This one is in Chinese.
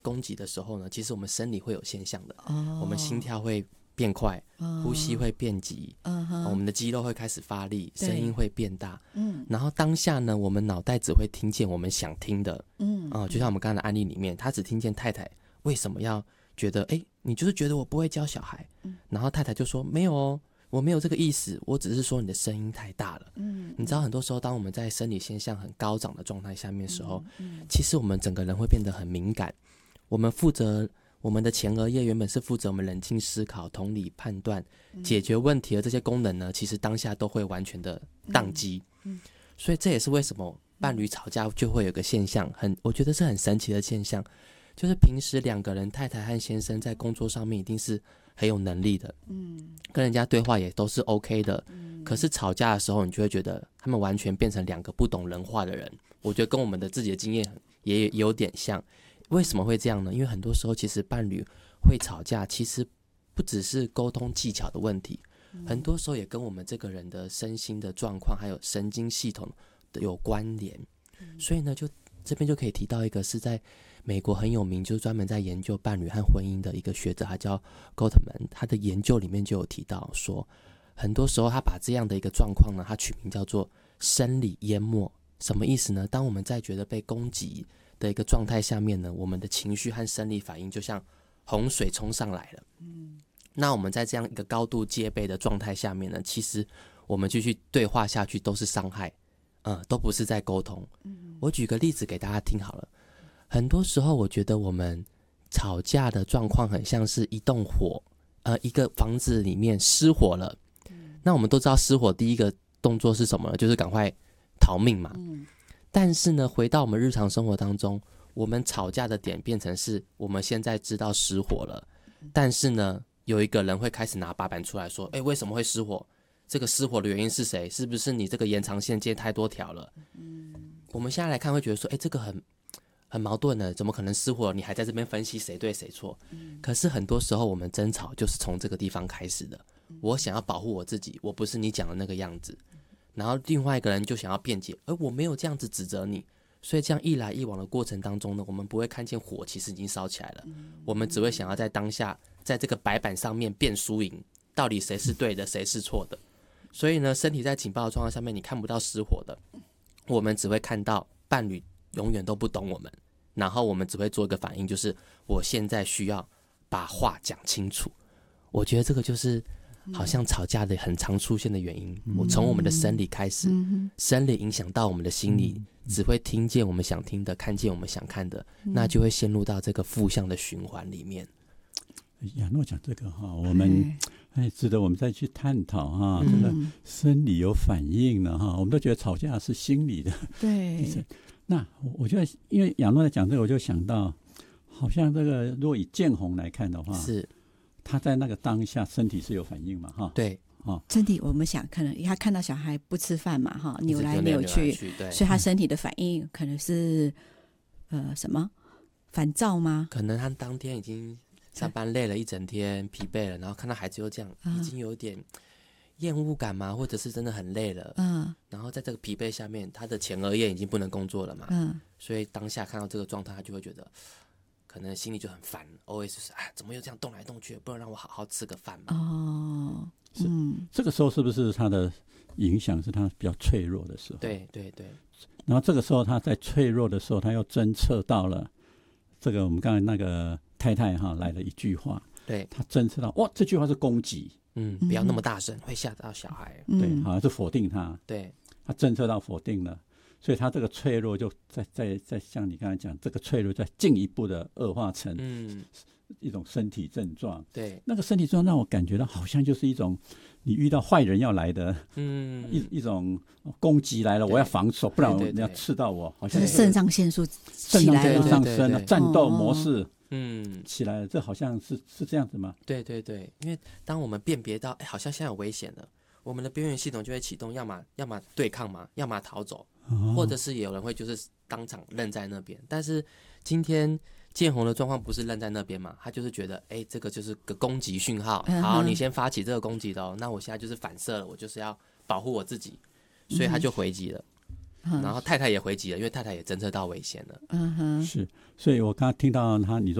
攻击的时候呢，其实我们生理会有现象的，我们心跳会变快，呼吸会变急，我们的肌肉会开始发力，声音会变大，然后当下呢，我们脑袋只会听见我们想听的，就像我们刚刚的案例里面，他只听见太太为什么要觉得，你就是觉得我不会教小孩，然后太太就说没有哦，我没有这个意思，我只是说你的声音太大了。你知道很多时候当我们在生理现象很高涨的状态下面的时候，其实我们整个人会变得很敏感。我们的前额叶原本是负责我们冷静思考、同理判断、解决问题的这些功能呢，其实当下都会完全的宕机。所以这也是为什么伴侣吵架就会有个现象，我觉得是很神奇的现象，就是平时两个人太太和先生在工作上面一定是很有能力的，跟人家对话也都是 OK 的，可是吵架的时候你就会觉得他们完全变成两个不懂人话的人。我觉得跟我们的自己的经验也有点像。为什么会这样呢？因为很多时候其实伴侣会吵架，其实不只是沟通技巧的问题，很多时候也跟我们这个人的身心的状况还有神经系统的有关联。所以呢，就这边就可以提到一个是在美国很有名，就是专门在研究伴侣和婚姻的一个学者，他叫 Gottman， 他的研究里面就有提到说，很多时候他把这样的一个状况呢，他取名叫做生理淹没。什么意思呢？当我们在觉得被攻击的一个状态下面呢，我们的情绪和生理反应就像洪水冲上来了。那我们在这样一个高度戒备的状态下面呢，其实我们继续对话下去都是伤害，都不是在沟通。我举个例子给大家听好了。很多时候我觉得我们吵架的状况很像是一栋火，一个房子里面失火了。那我们都知道失火第一个动作是什么呢？就是赶快逃命嘛。但是呢，回到我们日常生活当中，我们吵架的点变成是我们现在知道失火了，但是呢，有一个人会开始拿把板出来说，为什么会失火？这个失火的原因是谁？是不是你这个延长线接太多条了？我们现在来看会觉得说，这个很矛盾的，怎么可能失火？你还在这边分析谁对谁错？可是很多时候我们争吵就是从这个地方开始的。我想要保护我自己，我不是你讲的那个样子。然后另外一个人就想要辩解，我没有这样子指责你。所以这样一来一往的过程当中呢，我们不会看见火其实已经烧起来了，我们只会想要在当下在这个白板上面辩输赢，到底谁是对的谁是错的。所以呢，身体在警报的状态下面你看不到失火的，我们只会看到伴侣永远都不懂我们，然后我们只会做一个反应，就是我现在需要把话讲清楚。我觉得这个就是好像吵架的很常出现的原因。我从我们的生理开始，生理影响到我们的心理，只会听见我们想听的，看见我们想看的，那就会陷入到这个负向的循环里面。 亚诺讲这个我们值得我们再去探讨这个生理有反应呢我们都觉得吵架是心理的。 对。 那我觉得，因为亚诺在讲这个，我就想到，好像这个如果以建宏来看的话， 是他在那个当下身体是有反应嘛对。 身体我们想可能他看到小孩不吃饭嘛扭来扭去，所以他身体的反应可能是什么烦躁吗？ 可能他当天已经上班累了一整天，疲惫了，然后看到孩子又这样，已经有点厌恶感嘛，或者是真的很累了，然后在这个疲惫下面，他的前额叶已经不能工作了嘛，所以当下看到这个状态，他就会觉得可能心里就很烦 ，always 就是怎么又这样动来动去，不能让我好好吃个饭嘛。 这个时候是不是他的影响是他比较脆弱的时候？ 对对对。 然后这个时候他在脆弱的时候，他又侦测到了这个我们刚才那个太太来了一句话， 对， 他侦测到这句话是攻击， 不要那么大声，会吓到小孩。 对，好像是否定他， 对， 他侦测到否定了，所以他这个脆弱就再像你刚才讲，这个脆弱再进一步的恶化成一种身体症状。 对， 那个身体症状让我感觉到好像就是一种你遇到坏人要来的一种攻击来了，我要防守，不然你要刺到我，好像肾上腺素起来了， 上升了，战斗模式起来了，这好像是这样子吗？ 对对对，因为当我们辨别到好像现在有危险了，我们的边缘系统就会启动，要么对抗嘛，要么逃走，或者是有人会就是当场愣在那边。但是今天建宏的状况不是愣在那边嘛，他就是觉得这个就是个攻击讯号，好，你先发起这个攻击的那我现在就是反射了，我就是要保护我自己，所以他就回击了。 然后太太也回击了，因为太太也侦测到危险了。 嗯哼， 是，所以我刚刚听到你说